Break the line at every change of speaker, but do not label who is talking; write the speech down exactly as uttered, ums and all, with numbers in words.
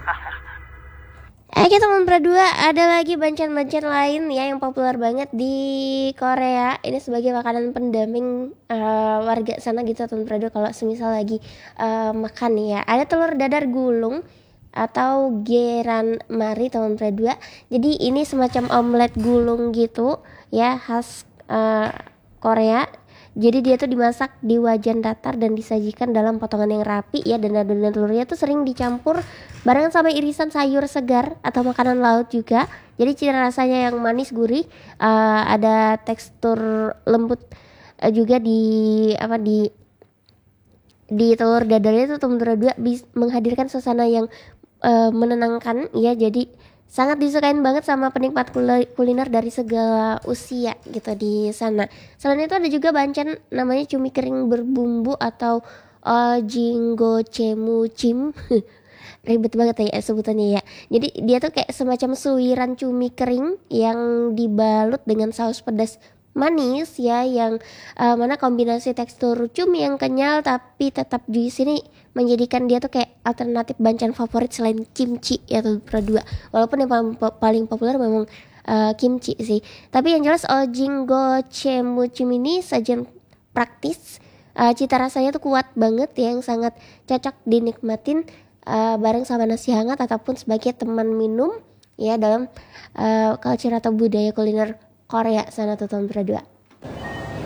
Oke teman berdua, ada lagi banchan-banchan lain ya yang populer banget di Korea. Ini sebagai makanan pendamping uh, warga sana gitu teman berdua. Kalau semisal lagi uh, makan nih ya, ada telur dadar gulung atau geran mari teman berdua. Jadi ini semacam omelet gulung gitu ya, khas uh, Korea. Jadi dia tuh dimasak di wajan datar dan disajikan dalam potongan yang rapi ya, dan adonan telurnya tuh sering dicampur barengan sama irisan sayur segar atau makanan laut juga. Jadi ciri rasanya yang manis gurih, uh, ada tekstur lembut uh, juga di apa di di telur dadarnya tuh teman-teman dua bis, menghadirkan suasana yang uh, menenangkan ya. Jadi sangat disukain banget sama penikmat kuliner dari segala usia gitu di sana. Selain itu ada juga banchan namanya cumi kering berbumbu atau uh, jinggo cemu cim. Ribet banget ya sebutannya ya. Jadi dia tuh kayak semacam suiran cumi kering yang dibalut dengan saus pedas manis ya, yang uh, mana kombinasi tekstur cumi yang kenyal tapi tetap juicy ini menjadikan dia tuh kayak alternatif banchan favorit selain kimchi ya tuh berdua. Walaupun yang paling, paling populer memang uh, kimchi sih. Tapi yang jelas ojingo chemuchim ini sajian praktis. Uh, cita rasanya tuh kuat banget ya, yang sangat cocok dinikmatin uh, bareng sama nasi hangat ataupun sebagai teman minum ya dalam uh, culture atau budaya kuliner Korea sana tuh teman berdua.